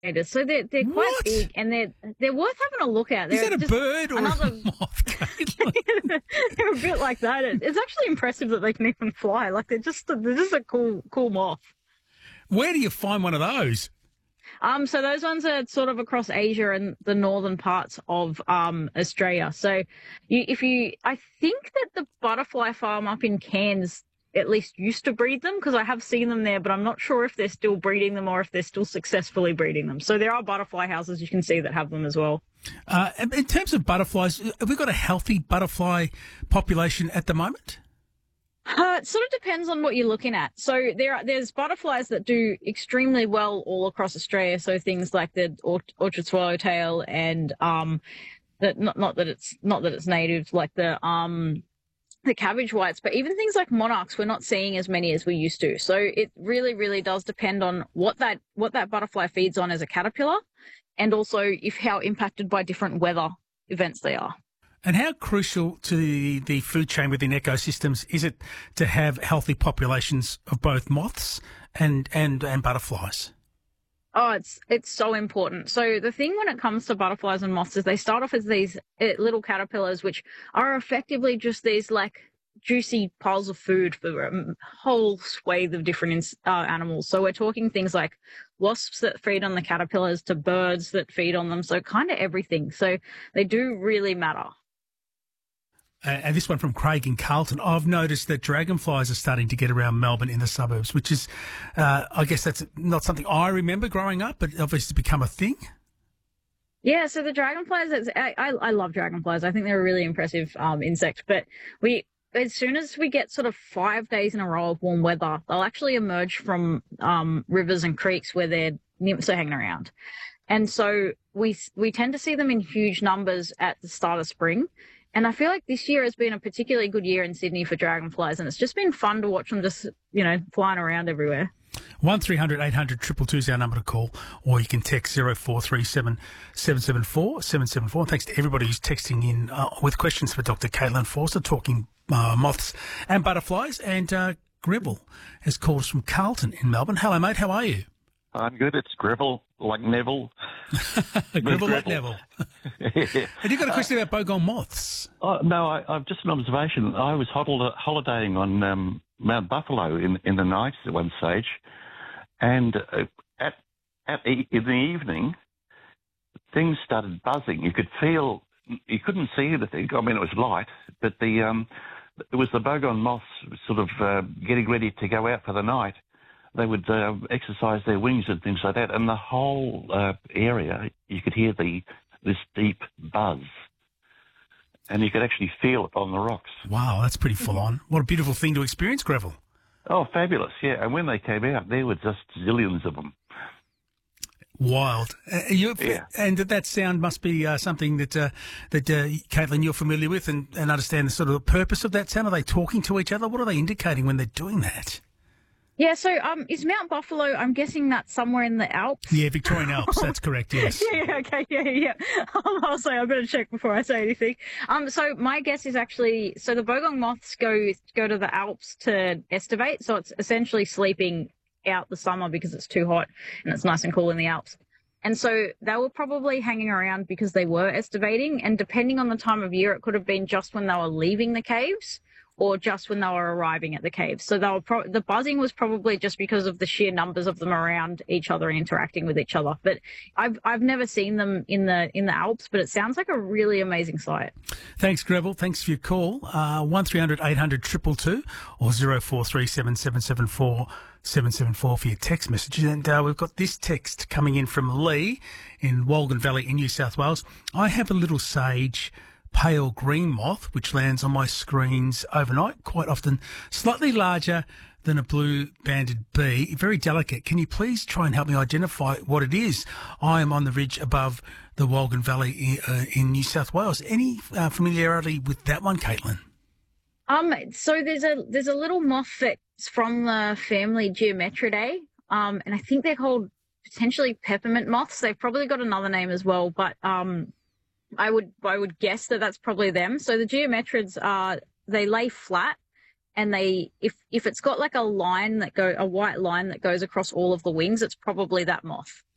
So they're quite What? big, and they're worth having a look at. Is They're that a just bird or another. a moth, Caitlin? They're a bit like that. It's actually impressive that they can even fly. Like they're just a cool moth. Where do you find one of those? So those ones are sort of across Asia and the northern parts of Australia. So I think that the butterfly farm up in Cairns at least used to breed them, because I have seen them there, but I'm not sure if they're still breeding them or if they're still successfully breeding them. So there are butterfly houses you can see that have them as well. In terms of butterflies, have we got a healthy butterfly population at the moment? It sort of depends on what you're looking at. So there's butterflies that do extremely well all across Australia. So things like the orchard swallowtail and that not that it's native, like the cabbage whites, but even things like monarchs, we're not seeing as many as we used to. So it really, really does depend on what that butterfly feeds on as a caterpillar, and also if how impacted by different weather events they are. And how crucial to the food chain within ecosystems is it to have healthy populations of both moths and butterflies? Oh, it's so important. So the thing when it comes to butterflies and moths is they start off as these little caterpillars, which are effectively just these like juicy piles of food for a whole swathe of different animals. So we're talking things like wasps that feed on the caterpillars to birds that feed on them. So kind of everything. So they do really matter. And this one from Craig in Carlton. I've noticed that dragonflies are starting to get around Melbourne in the suburbs, which is, I guess that's not something I remember growing up, but obviously become a thing. Yeah, so the dragonflies, I love dragonflies. I think they're a really impressive insect. But as soon as we get sort of 5 days in a row of warm weather, they'll actually emerge from rivers and creeks where their nymphs are hanging around. And so we tend to see them in huge numbers at the start of spring. And I feel like this year has been a particularly good year in Sydney for dragonflies, and it's just been fun to watch them just, flying around everywhere. 1300 800 222 is our number to call, or you can text 0437 774 774. Thanks to everybody who's texting in with questions for Dr. Caitlin Forster, talking moths and butterflies. And Gribble has called us from Carlton in Melbourne. Hello, mate. How are you? I'm good. It's Gribble, like Neville. Gribble like Neville. Have you got a question about bogong moths? Oh, no, I've just an observation. I was holidaying on Mount Buffalo in the night at one stage, and in the evening, things started buzzing. You couldn't see anything. I mean, it was light, but it was the bogong moths sort of getting ready to go out for the night. They would exercise their wings and things like that, and the whole area, you could hear this deep buzz, and you could actually feel it on the rocks. Wow, that's pretty full on. What a beautiful thing to experience, Greville. Oh, fabulous, yeah. And when they came out, there were just zillions of them. Wild. Yeah. And that sound must be something that Caitlin, you're familiar with and understand the sort of purpose of that sound. Are they talking to each other? What are they indicating when they're doing that? Yeah, so is Mount Buffalo, I'm guessing that's somewhere in the Alps? Yeah, Victorian Alps, that's correct, yes. Yeah, okay, yeah. I'll say, I better check before I say anything. So my guess is actually, so the bogong moths go to the Alps to estivate, so it's essentially sleeping out the summer because it's too hot and it's nice and cool in the Alps. And so they were probably hanging around because they were estivating, and depending on the time of year, it could have been just when they were leaving the caves, or just when they were arriving at the caves. So the buzzing was probably just because of the sheer numbers of them around each other and interacting with each other. But I've never seen them in the Alps, but it sounds like a really amazing sight. Thanks, Greville. Thanks for your call. 1300 800 222 or 0437 774 774 for your text messages. And we've got this text coming in from Lee in Walgan Valley in New South Wales. I have a little sage pale green moth which lands on my screens overnight, quite often slightly larger than a blue banded bee, very delicate. Can you please try and help me identify what it is? I am on the ridge above the Walgan Valley in New South Wales. Any familiarity with that one, Caitlin? So there's a little moth that's from the family Geometridae, and I think they're called potentially peppermint moths. They've probably got another name as well, but I would guess that that's probably them. So the geometrids they lay flat, and if it's got like a white line that goes across all of the wings, it's probably that moth.